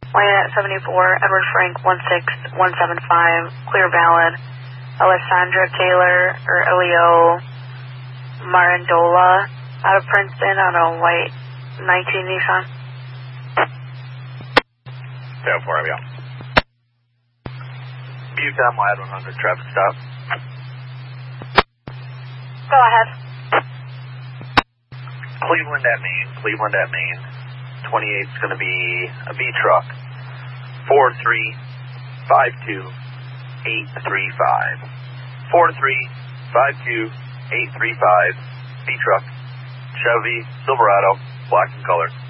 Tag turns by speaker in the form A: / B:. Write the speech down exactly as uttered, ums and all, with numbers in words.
A: Wyatt seventy-four, Edward Frank one six one seven five, clear valid. Alessandra Taylor, or Elio Marandola, out of Princeton on a white nineteen Nissan.
B: seven four, yeah. Butte Wyatt one hundred, traffic stop.
A: Go ahead.
B: Cleveland at Main, Cleveland at Main. twenty-eight is going to be a V truck. four three five two eight three five. four three five two eight three five. V truck. Chevy Silverado, black in color.